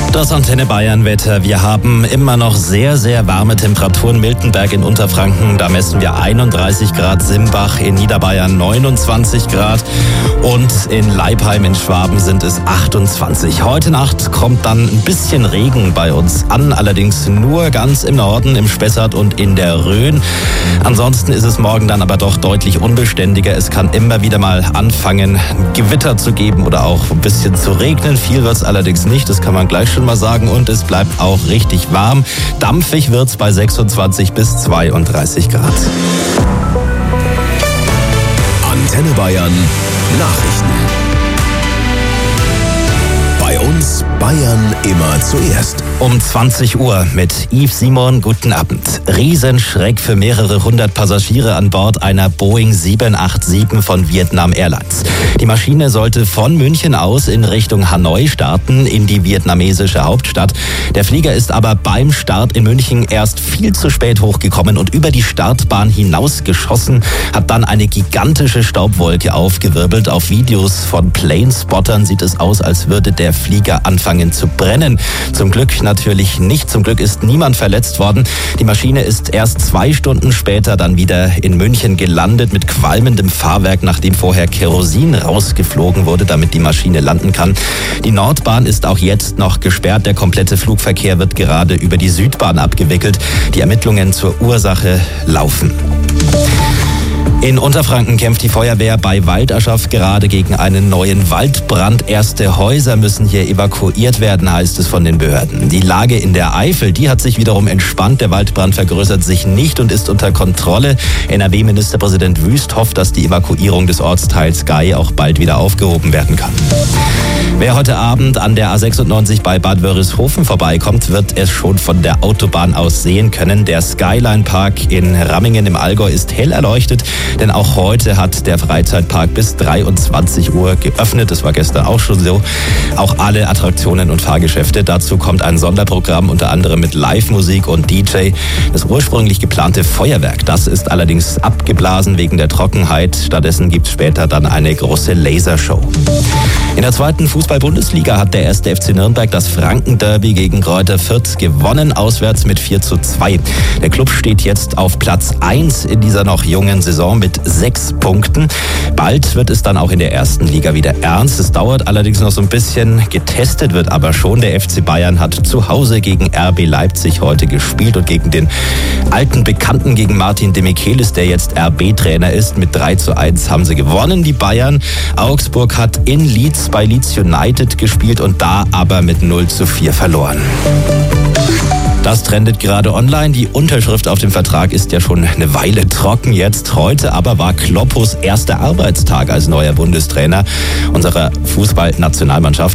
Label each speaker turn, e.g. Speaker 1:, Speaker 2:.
Speaker 1: Das Antenne Bayern Wetter. Wir haben immer noch sehr, sehr warme Temperaturen. Miltenberg in Unterfranken, da messen wir 31 Grad. Simbach in Niederbayern 29 Grad. Und in Leipheim in Schwaben sind es 28. Heute Nacht kommt dann ein bisschen Regen bei uns an. Allerdings nur ganz im Norden, im Spessart und in der Rhön. Ansonsten ist es morgen dann aber doch deutlich unbeständiger. Es kann immer wieder mal anfangen, Gewitter zu geben oder auch ein bisschen zu regnen. Viel wird es allerdings nicht, das kann man gleich schon mal sagen. Und es bleibt auch richtig warm. Dampfig wird es bei 26 bis 32 Grad.
Speaker 2: Antenne Bayern Nachrichten. Bei uns Bayern immer zuerst.
Speaker 1: Um 20 Uhr mit Yves Simon, guten Abend. Riesenschreck für mehrere hundert Passagiere an Bord einer Boeing 787 von Vietnam Airlines. Die Maschine sollte von München aus in Richtung Hanoi starten, in die vietnamesische Hauptstadt. Der Flieger ist aber beim Start in München erst viel zu spät hochgekommen und über die Startbahn hinausgeschossen, hat dann eine gigantische Staubwolke aufgewirbelt. Auf Videos von Planespottern sieht es aus, als würde der Flieger anfangen zu brennen. Zum Glück natürlich nicht. Zum Glück ist niemand verletzt worden. Die Maschine ist erst 2 Stunden später dann wieder in München gelandet mit qualmendem Fahrwerk, nachdem vorher Kerosin rausgeflogen wurde, damit die Maschine landen kann. Die Nordbahn ist auch jetzt noch gesperrt. Der komplette Flugverkehr wird gerade über die Südbahn abgewickelt. Die Ermittlungen zur Ursache laufen. In Unterfranken kämpft die Feuerwehr bei Walderschaft gerade gegen einen neuen Waldbrand. Erste Häuser müssen hier evakuiert werden, heißt es von den Behörden. Die Lage in der Eifel, die hat sich wiederum entspannt. Der Waldbrand vergrößert sich nicht und ist unter Kontrolle. NRW-Ministerpräsident Wüst hofft, dass die Evakuierung des Ortsteils Gay auch bald wieder aufgehoben werden kann. Wer heute Abend an der A96 bei Bad Wörishofen vorbeikommt, wird es schon von der Autobahn aus sehen können. Der Skyline Park in Rammingen im Allgäu ist hell erleuchtet, denn auch heute hat der Freizeitpark bis 23 Uhr geöffnet. Das war gestern auch schon so. Auch alle Attraktionen und Fahrgeschäfte. Dazu kommt ein Sonderprogramm, unter anderem mit Live-Musik und DJ. Das ursprünglich geplante Feuerwerk, das ist allerdings abgeblasen wegen der Trockenheit. Stattdessen gibt es später dann eine große Lasershow. In der zweiten Fußball-Bundesliga hat der 1. FC Nürnberg das Franken-Derby gegen Greuther Fürth gewonnen, auswärts mit 4:2. Der Klub steht jetzt auf Platz 1 in dieser noch jungen Saison mit 6 Punkten. Bald wird es dann auch in der ersten Liga wieder ernst. Es dauert allerdings noch so ein bisschen. Getestet wird aber schon. Der FC Bayern hat zu Hause gegen RB Leipzig heute gespielt und gegen den alten Bekannten, gegen Martin Demichelis, der jetzt RB-Trainer ist. Mit 3:1 haben sie gewonnen, die Bayern. Augsburg hat in Leeds bei Leeds United gespielt und da aber mit 0:4 verloren. Das trendet gerade online. Die Unterschrift auf dem Vertrag ist ja schon eine Weile trocken jetzt. Heute aber war Kloppos erster Arbeitstag als neuer Bundestrainer unserer Fußballnationalmannschaft.